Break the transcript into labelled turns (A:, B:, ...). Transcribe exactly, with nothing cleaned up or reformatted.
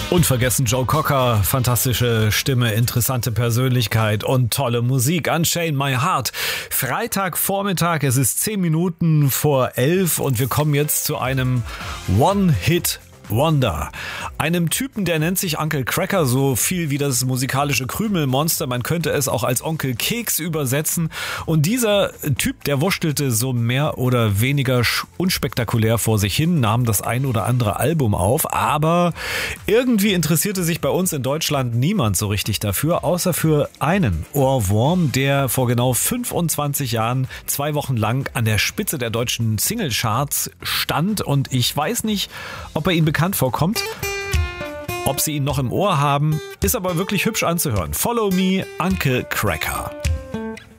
A: Unvergessen Joe Cocker, fantastische Stimme, interessante Persönlichkeit und tolle Musik. Unchain My Heart. Freitagvormittag, es ist zehn Minuten vor elf und wir kommen jetzt zu einem One-Hit Wonder. Einem Typen, der nennt sich Uncle Kracker, so viel wie das musikalische Krümelmonster. Man könnte es auch als Onkel Keks übersetzen. Und dieser Typ, der wurschtelte so mehr oder weniger unspektakulär vor sich hin, nahm das ein oder andere Album auf. Aber irgendwie interessierte sich bei uns in Deutschland niemand so richtig dafür, außer für einen Ohrwurm, der vor genau fünfundzwanzig Jahren zwei Wochen lang an der Spitze der deutschen Singlecharts stand. Und ich weiß nicht, ob er ihn bekannt vorkommt, ob sie ihn noch im Ohr haben, ist aber wirklich hübsch anzuhören. Follow Me, Uncle Kracker.